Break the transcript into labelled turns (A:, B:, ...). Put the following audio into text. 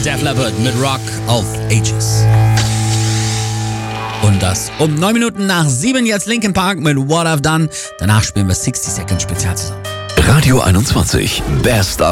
A: Def Leppard mit Rock of Ages. Und das um 9 Minuten nach 7 jetzt Linkin Park mit What I've Done. Danach spielen wir 60 Second Spezial zusammen.
B: Radio 21, Best of